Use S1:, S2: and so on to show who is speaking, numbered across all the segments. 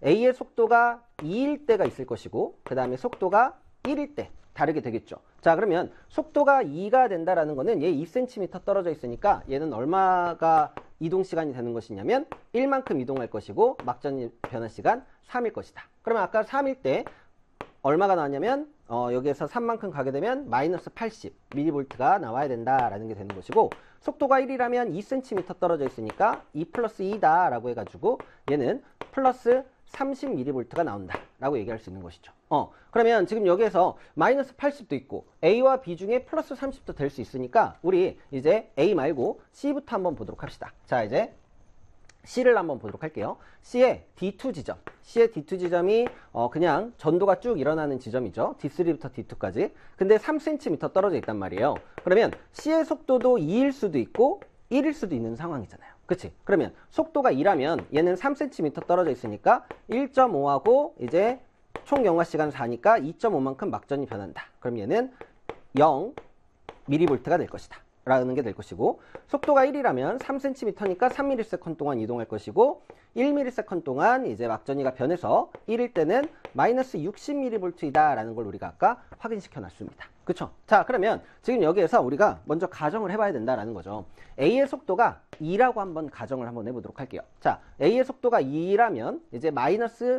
S1: A의 속도가 2일 때가 있을 것이고 그 다음에 속도가 1일 때 다르게 되겠죠. 자, 그러면 속도가 2가 된다라는 거는 얘 2cm 떨어져 있으니까 얘는 얼마가 이동 시간이 되는 것이냐면 1만큼 이동할 것이고 막전 변화 시간 3일 것이다. 그러면 아까 3일 때 얼마가 나왔냐면 여기에서 3만큼 가게 되면 마이너스 80mV가 나와야 된다라는 게 되는 것이고, 속도가 1이라면 2cm 떨어져 있으니까 2 플러스 2다 라고 해가지고 얘는 플러스 30mV가 나온다 라고 얘기할 수 있는 것이죠. 그러면 지금 여기에서 마이너스 80도 있고 A와 B 중에 플러스 30도 될 수 있으니까 우리 이제 A 말고 C부터 한번 보도록 합시다. 자, 이제 C를 한번 보도록 할게요. C의 D2 지점. C의 D2 지점이 그냥 전도가 쭉 일어나는 지점이죠. D3부터 D2까지. 근데 3cm 떨어져 있단 말이에요. 그러면 C의 속도도 2일 수도 있고 1일 수도 있는 상황이잖아요. 그치? 그러면 속도가 2라면 얘는 3cm 떨어져 있으니까 1.5하고 이제 총 영하 시간 4니까 2.5만큼 막전이 변한다. 그럼 얘는 0mV가 될 것이다 라는 게 될 것이고, 속도가 1이라면 3cm니까 3ms 동안 이동할 것이고 1ms 동안 이제 막전이가 변해서 1일 때는 마이너스 60mV이다 라는 걸 우리가 아까 확인시켜 놨습니다. 그쵸? 자, 그러면 지금 여기에서 우리가 먼저 가정을 해봐야 된다라는 거죠. A의 속도가 2라고 한번 가정을 한번 해보도록 할게요. 자, A의 속도가 2라면 이제 마이너스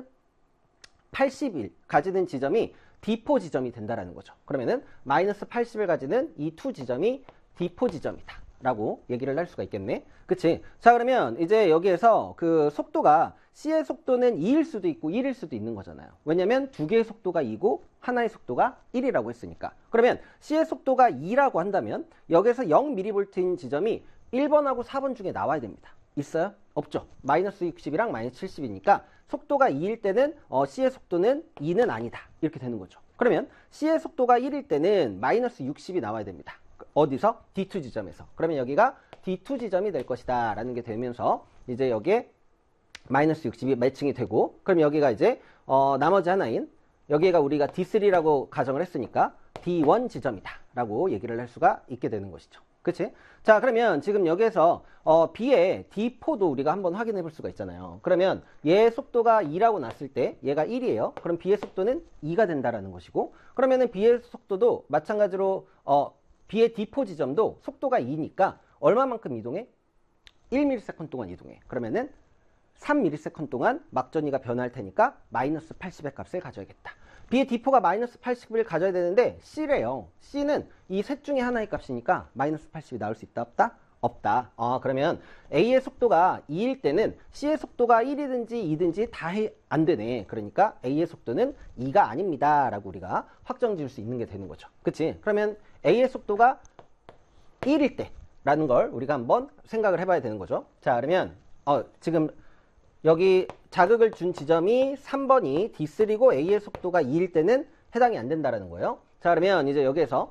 S1: 80일 가지는 지점이 D4 지점이 된다라는 거죠. 그러면은 마이너스 80을 가지는 이 2 지점이 D4 지점이다 라고 얘기를 할 수가 있겠네. 그치? 자, 그러면 이제 여기에서 그 속도가 C의 속도는 2일 수도 있고 1일 수도 있는 거잖아요. 왜냐면 두 개의 속도가 2고 하나의 속도가 1이라고 했으니까. 그러면 C의 속도가 2라고 한다면 여기에서 0mV인 지점이 1번하고 4번 중에 나와야 됩니다. 있어요? 없죠. 마이너스 60이랑 마이너스 70이니까 속도가 2일 때는 C의 속도는 2는 아니다 이렇게 되는 거죠. 그러면 C의 속도가 1일 때는 마이너스 60이 나와야 됩니다. 어디서? D2 지점에서. 그러면 여기가 D2 지점이 될 것이다 라는 게 되면서 이제 여기에 마이너스 60이 매칭이 되고, 그럼 여기가 이제 나머지 하나인 여기가 우리가 D3라고 가정을 했으니까 D1 지점이다 라고 얘기를 할 수가 있게 되는 것이죠. 그치? 자, 그러면 지금 여기에서 B의 D4도 우리가 한번 확인해 볼 수가 있잖아요. 그러면 얘의 속도가 2라고 났을 때 얘가 1이에요. 그럼 B의 속도는 2가 된다라는 것이고, 그러면은 B의 속도도 마찬가지로 B의 D4 지점도 속도가 2니까 얼마만큼 이동해? 1ms 동안 이동해. 그러면은 3ms 동안 막전이가 변할 테니까 마이너스 80의 값을 가져야겠다. B의 D4가 마이너스 80을 가져야 되는데 C래요. C는 이 셋 중에 하나의 값이니까 마이너스 80이 나올 수 있다 없다? 없다. 그러면 A의 속도가 2일 때는 C의 속도가 1이든지 2든지 다 안 되네. 그러니까 A의 속도는 2가 아닙니다 라고 우리가 확정 지을 수 있는 게 되는 거죠. 그치? 그러면 A의 속도가 1일 때 라는 걸 우리가 한번 생각을 해봐야 되는 거죠. 자, 그러면 지금 여기 자극을 준 지점이 3번이 D3고 A의 속도가 2일 때는 해당이 안 된다라는 거예요. 자, 그러면 이제 여기에서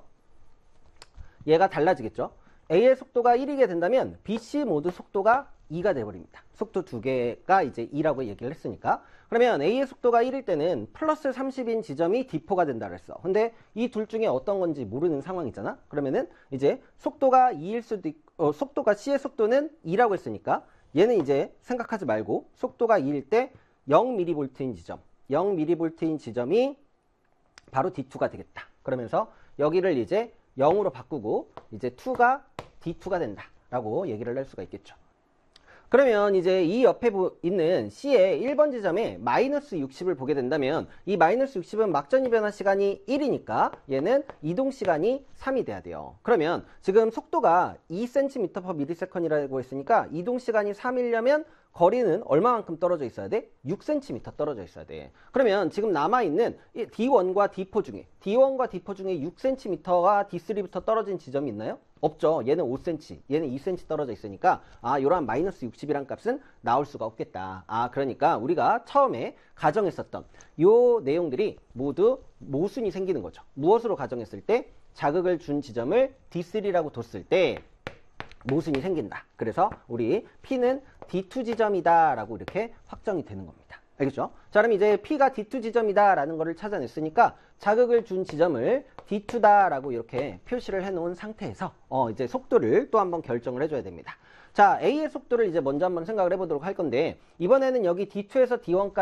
S1: 얘가 달라지겠죠. A의 속도가 1이게 된다면 BC 모두 속도가 2가 돼버립니다. 속도 두 개가 이제 2라고 얘기를 했으니까. 그러면 A의 속도가 1일 때는 플러스 30인 지점이 D4가 된다 그랬어. 근데 이 둘 중에 어떤 건지 모르는 상황이잖아. 그러면은 이제 속도가 2일 수도 있고, 속도가 C의 속도는 2라고 했으니까 얘는 이제 생각하지 말고 속도가 2일 때 0mV인 지점, 0mV인 지점이 바로 D2가 되겠다. 그러면서 여기를 이제 0으로 바꾸고 이제 2가 D2가 된다 라고 얘기를 할 수가 있겠죠. 그러면 이제 이 옆에 있는 C의 1번 지점에 마이너스 60을 보게 된다면 이 마이너스 60은 막전이 변화 시간이 1이니까 얘는 이동 시간이 3이 돼야 돼요. 그러면 지금 속도가 2cm/ms이라고 했으니까 이동 시간이 3이려면 거리는 얼마만큼 떨어져 있어야 돼? 6cm 떨어져 있어야 돼. 그러면 지금 남아있는 D1과 D4 중에 D1과 D4 중에 6cm가 D3부터 떨어진 지점이 있나요? 없죠. 얘는 5cm, 얘는 2cm 떨어져 있으니까 이러한 마이너스 60이란 값은 나올 수가 없겠다. 그러니까 우리가 처음에 가정했었던 요 내용들이 모두 모순이 생기는 거죠. 무엇으로 가정했을 때? 자극을 준 지점을 D3라고 뒀을 때 모순이 생긴다. 그래서 우리 P는 D2 지점이다 라고 이렇게 확정이 되는 겁니다. 알겠죠? 자, 그럼 이제 P가 D2 지점이다 라는 거를 찾아냈으니까 자극을 준 지점을 D2다 라고 이렇게 표시를 해 놓은 상태에서 이제 속도를 또 한번 결정을 해줘야 됩니다. 자, A의 속도를 이제 먼저 한번 생각을 해보도록 할 건데, 이번에는 여기 D2에서 D1까지